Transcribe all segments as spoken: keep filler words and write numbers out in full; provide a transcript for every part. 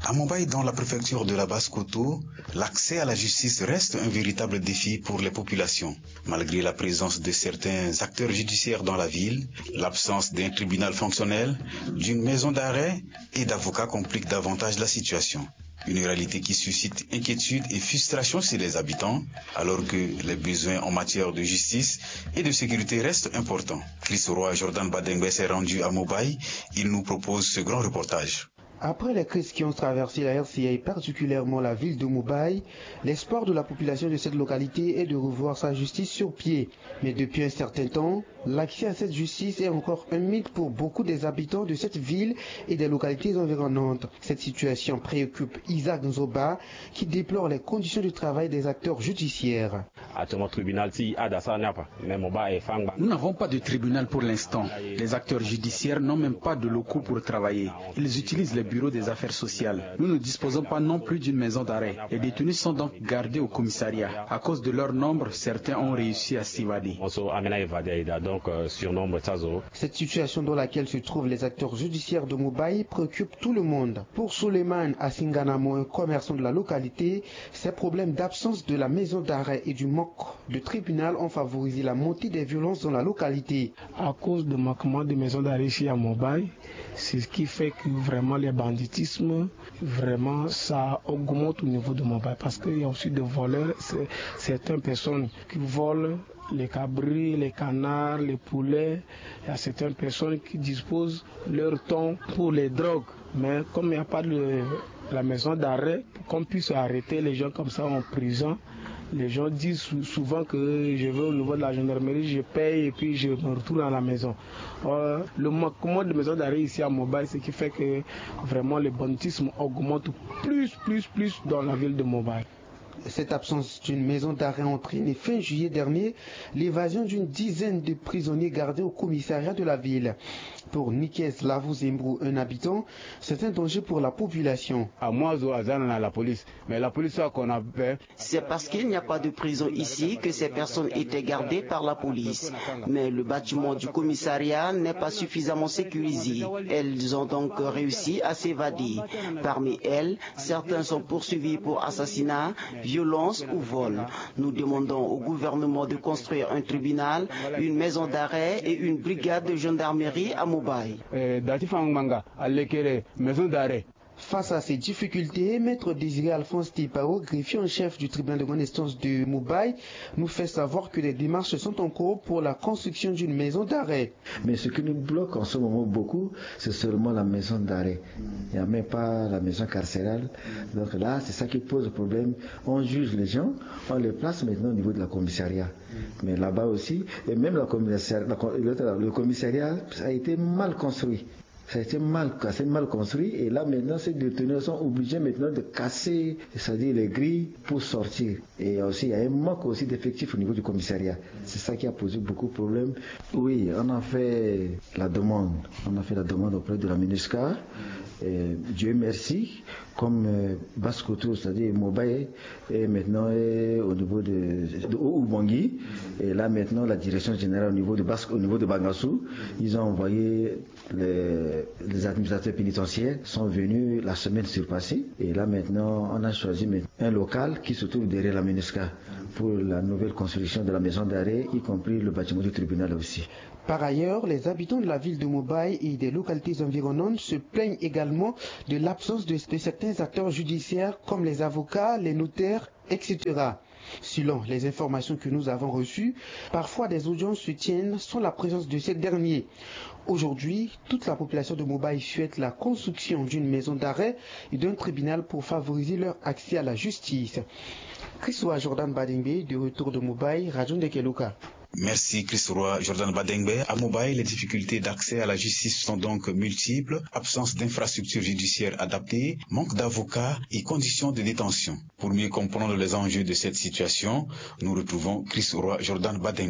À Mumbai, dans la préfecture de la Basse-Koto, l'accès à la justice reste un véritable défi pour les populations. Malgré la présence de certains acteurs judiciaires dans la ville, l'absence d'un tribunal fonctionnel, d'une maison d'arrêt et d'avocats complique davantage la situation. Une réalité qui suscite inquiétude et frustration chez les habitants, alors que les besoins en matière de justice et de sécurité restent importants. Chris Roy Jordan Badengbe s'est rendu à Mumbai. Il nous propose ce grand reportage. Après les crises qui ont traversé la R C A et particulièrement la ville de Mumbai, l'espoir de la population de cette localité est de revoir sa justice sur pied. Mais depuis un certain temps, l'accès à cette justice est encore un mythe pour beaucoup des habitants de cette ville et des localités environnantes. Cette situation préoccupe Isaac Nzoba qui déplore les conditions de travail des acteurs judiciaires. Nous n'avons pas de tribunal pour l'instant. Les acteurs judiciaires n'ont même pas de locaux pour travailler. Ils utilisent les bureaux des affaires sociales. Nous ne disposons pas non plus d'une maison d'arrêt. Les détenus sont donc gardés au commissariat. À cause de leur nombre, certains ont réussi à s'évader. Cette situation dans laquelle se trouvent les acteurs judiciaires de Mumbai préoccupe tout le monde. Pour Suleiman Asinganamo, un commerçant de la localité, ces problèmes d'absence de la maison d'arrêt et du manque de tribunal ont favorisé la montée des violences dans la localité. À cause du manquement de maisons d'arrêt ici à Mumbai, c'est ce qui fait que vraiment les banditisme, vraiment ça augmente au niveau de Mumbai parce qu'il y a aussi des voleurs, certaines personnes qui volent les cabris, les canards, les poulets. Il y a certaines personnes qui disposent leur temps pour les drogues. Mais comme il n'y a pas de la maison d'arrêt, qu'on puisse arrêter les gens comme ça en prison, les gens disent souvent que je vais au niveau de la gendarmerie, je paye et puis je me retrouve à la maison. Euh, le manquement de maison d'arrêt ici à Mumbai, c'est ce qui fait que vraiment le banditisme augmente plus, plus, plus dans la ville de Mumbai. Cette absence d'une maison d'arrêt a entraîné fin juillet dernier l'évasion d'une dizaine de prisonniers gardés au commissariat de la ville. Pour Nikes Lavuzembrou, un habitant, c'est un danger pour la population. C'est parce qu'il n'y a pas de prison ici que ces personnes étaient gardées par la police. Mais le bâtiment du commissariat n'est pas suffisamment sécurisé. Elles ont donc réussi à s'évader. Parmi elles, certains sont poursuivis pour assassinat, violence ou vol. Nous demandons au gouvernement de construire un tribunal, une maison d'arrêt et une brigade de gendarmerie à Mumbai. Face à ces difficultés, Maître Désiré Alphonse Tipao, greffier en chef du tribunal de grande instance de Mumbai, nous fait savoir que les démarches sont en cours pour la construction d'une maison d'arrêt. Mais ce qui nous bloque en ce moment beaucoup, c'est seulement la maison d'arrêt. Il n'y a même pas la maison carcérale. Donc là, c'est ça qui pose problème. On juge les gens, on les place maintenant au niveau de la commissariat. Mais là-bas aussi, et même la commissariat, le commissariat a été mal construit. Ça a été mal, assez mal construit et là maintenant ces détenus sont obligés maintenant de casser, c'est-à-dire les grilles pour sortir. Et aussi il y a un manque aussi d'effectifs au niveau du commissariat. C'est ça qui a posé beaucoup de problèmes. Oui, on a fait la demande, on a fait la demande auprès de la MINUSCA. Et Dieu merci, comme euh, Basse-Koto, c'est-à-dire Mumbai, et maintenant est au niveau de, de Oubangui, et là maintenant la direction générale au niveau de Basque, au niveau de Bangassou, ils ont envoyé les, les administrateurs pénitentiaires sont venus la semaine surpassée, et là maintenant on a choisi un local qui se trouve derrière la MINUSCA pour la nouvelle construction de la maison d'arrêt, y compris le bâtiment du tribunal aussi. Par ailleurs, les habitants de la ville de Mumbai et des localités environnantes se plaignent également de l'absence de, de certains acteurs judiciaires comme les avocats, les notaires, et cetera. Selon les informations que nous avons reçues, parfois des audiences se tiennent sans la présence de ces derniers. Aujourd'hui, toute la population de Mumbai souhaite la construction d'une maison d'arrêt et d'un tribunal pour favoriser leur accès à la justice. Chris Roy Jordan Badengbe, de retour de Mumbai, Radio Ndekeluka. Merci Chris Roy Jordan Badengbe. À Mumbai, les difficultés d'accès à la justice sont donc multiples. Absence d'infrastructures judiciaires adaptées, manque d'avocats et conditions de détention. Pour mieux comprendre les enjeux de cette situation, nous retrouvons Chris Roy Jordan Badengbe.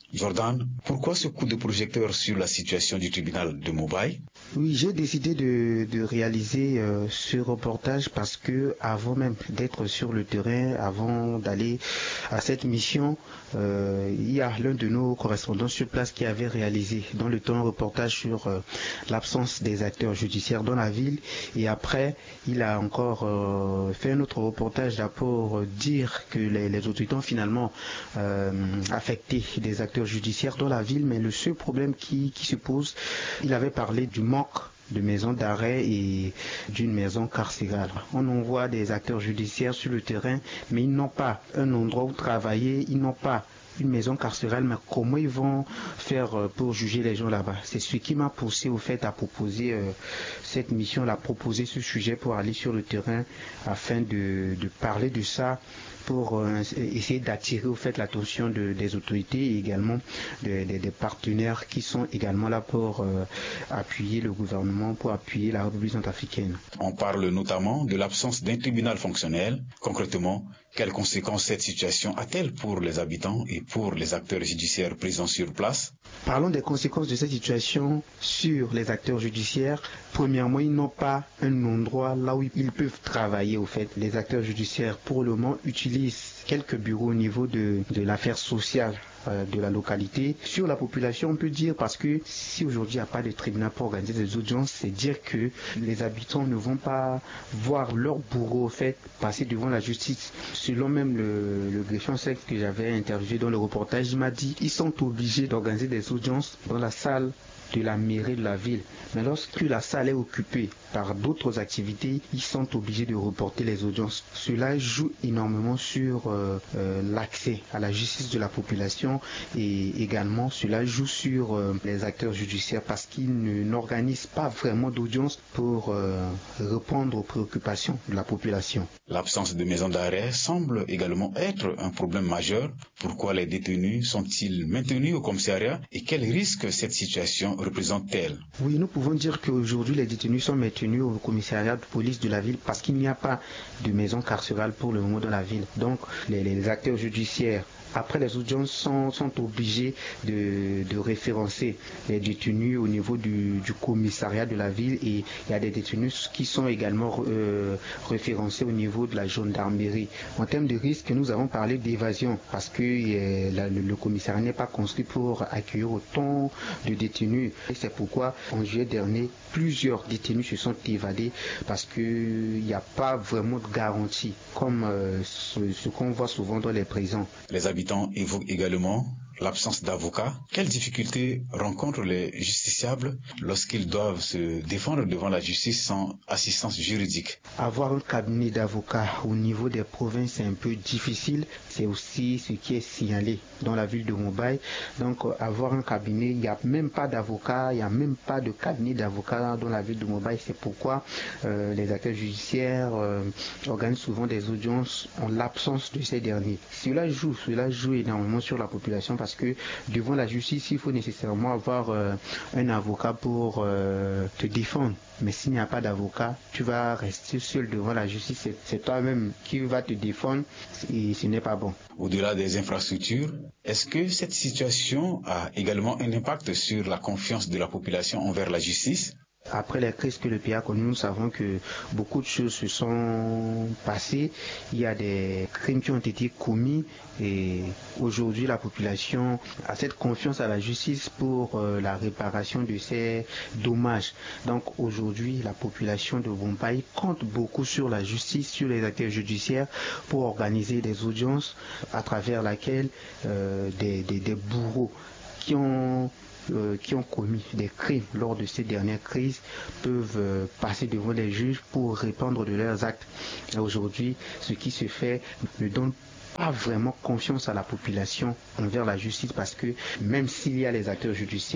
Jordan, pourquoi ce coup de projecteur sur la situation du tribunal de Mobaye? Oui, j'ai décidé de, de réaliser euh, ce reportage parce que avant même d'être sur le terrain, avant d'aller à cette mission, euh, il y a l'un de nos correspondants sur place qui avait réalisé dans le temps un reportage sur euh, l'absence des acteurs judiciaires dans la ville, et après il a encore euh, fait un autre reportage pour dire que les, les autorités ont finalement euh, affecté des acteurs judiciaires dans la ville, mais le seul problème qui, qui se pose, il avait parlé du manque de maisons d'arrêt et d'une maison carcérale. On envoie des acteurs judiciaires sur le terrain, mais ils n'ont pas un endroit où travailler, ils n'ont pas une maison carcérale, mais comment ils vont faire pour juger les gens là-bas? C'est ce qui m'a poussé au fait à proposer euh, cette mission, à proposer ce sujet pour aller sur le terrain afin de, de parler de ça, pour euh, essayer d'attirer au fait l'attention de, des autorités et également de, de, des partenaires qui sont également là pour euh, appuyer le gouvernement, pour appuyer la République centrafricaine. On parle notamment de l'absence d'un tribunal fonctionnel. Concrètement, quelles conséquences cette situation a-t-elle pour les habitants et pour les acteurs judiciaires présents sur place? Parlons des conséquences de cette situation sur les acteurs judiciaires. Premièrement, ils n'ont pas un endroit là où ils peuvent travailler. Au fait, les acteurs judiciaires, pour le moment, utilisent quelques bureaux au niveau de, de l'affaire sociale euh, de la localité. Sur la population, on peut dire, parce que si aujourd'hui il n'y a pas de tribunal pour organiser des audiences, c'est dire que les habitants ne vont pas voir leur bourreau au fait passer devant la justice. Selon même le, le greffier en chef que j'avais interviewé dans le reportage, il m'a dit qu'ils sont obligés d'organiser des audiences dans la salle de la mairie de la ville. Mais lorsque la salle est occupée par d'autres activités, ils sont obligés de reporter les audiences. Cela joue énormément sur euh, euh, l'accès à la justice de la population, et également cela joue sur euh, les acteurs judiciaires parce qu'ils ne, n'organisent pas vraiment d'audience pour euh, répondre aux préoccupations de la population. L'absence de maison d'arrêt semble également être un problème majeur. Pourquoi les détenus sont-ils maintenus au commissariat et quels risques cette situation représente-t-elle? Oui, nous pouvons dire qu'aujourd'hui les détenus sont maintenus au commissariat de police de la ville parce qu'il n'y a pas de maison carcérale pour le moment dans la ville. Donc les, les acteurs judiciaires, après les audiences, sont, sont obligés de, de référencer les détenus au niveau du, du commissariat de la ville, et il y a des détenus qui sont également euh, référencés au niveau de la gendarmerie. En termes de risque, nous avons parlé d'évasion parce que euh, la, le, le commissariat n'est pas construit pour accueillir autant de détenus. Et c'est pourquoi en juillet dernier, plusieurs détenus se sont évadés parce qu'il n'y a pas vraiment de garantie comme euh, ce, ce qu'on voit souvent dans les prisons. Les habitants évoquent également l'absence d'avocats. Quelles difficultés rencontrent les justiciables lorsqu'ils doivent se défendre devant la justice sans assistance juridique? Avoir un cabinet d'avocats au niveau des provinces, c'est un peu difficile. C'est aussi ce qui est signalé dans la ville de Mobaye. Donc avoir un cabinet, il n'y a même pas d'avocats, il n'y a même pas de cabinet d'avocats dans la ville de Mobaye. C'est pourquoi euh, les acteurs judiciaires euh, organisent souvent des audiences en l'absence de ces derniers. Cela joue, cela joue énormément sur la population parce que devant la justice, il faut nécessairement avoir euh, un avocat pour euh, te défendre. Mais s'il n'y a pas d'avocat, tu vas rester seul devant la justice. C'est, c'est toi-même qui va te défendre et ce n'est pas bon. Au-delà des infrastructures, est-ce que cette situation a également un impact sur la confiance de la population envers la justice? Après les crises que le pays a connues, nous savons que beaucoup de choses se sont passées. Il y a des crimes qui ont été commis et aujourd'hui la population a cette confiance à la justice pour euh, la réparation de ces dommages. Donc aujourd'hui la population de Mobaye compte beaucoup sur la justice, sur les acteurs judiciaires pour organiser des audiences à travers laquelle euh, des, des, des bourreaux qui ont Euh, qui ont commis des crimes lors de ces dernières crises peuvent euh, passer devant les juges pour répondre de leurs actes. Et aujourd'hui, ce qui se fait ne donne pas vraiment confiance à la population envers la justice parce que même s'il y a les acteurs judiciaires,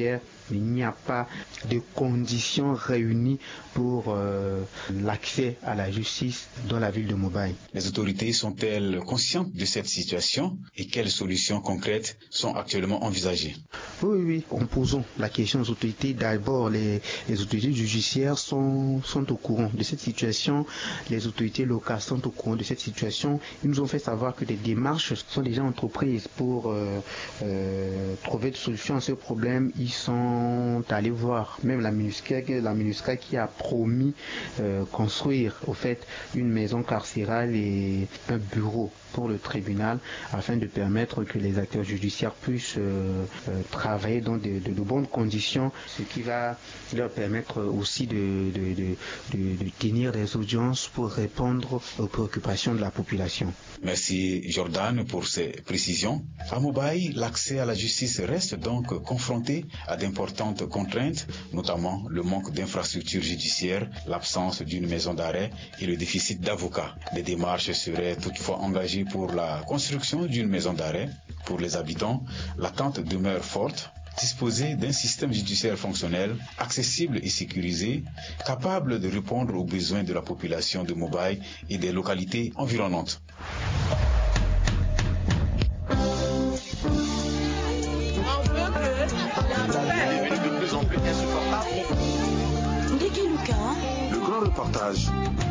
mais il n'y a pas de conditions réunies pour euh, l'accès à la justice dans la ville de Mobaye. Les autorités sont-elles conscientes de cette situation et quelles solutions concrètes sont actuellement envisagées? Oui, oui, en posant la question aux autorités, d'abord les, les autorités judiciaires sont, sont au courant de cette situation, les autorités locales sont au courant de cette situation. Ils nous ont fait savoir que des démarches sont déjà entreprises pour euh, euh, trouver des solutions à ce problème. Ils sont allés voir même la MINUSCA, la MINUSCA qui a promis euh, construire au fait une maison carcérale et un bureau pour le tribunal afin de permettre que les acteurs judiciaires puissent euh, euh, travailler dans de, de, de bonnes conditions, ce qui va leur permettre aussi de, de, de, de, de tenir des audiences pour répondre aux préoccupations de la population. Merci Jordan pour ces précisions. À Mobaye, l'accès à la justice reste donc confronté à d'importantes contraintes, notamment le manque d'infrastructures judiciaires, l'absence d'une maison d'arrêt et le déficit d'avocats. Des démarches seraient toutefois engagées pour la construction d'une maison d'arrêt. Pour les habitants, l'attente demeure forte. Disposer d'un système judiciaire fonctionnel, accessible et sécurisé, capable de répondre aux besoins de la population de Mobaye et des localités environnantes. Le grand reportage.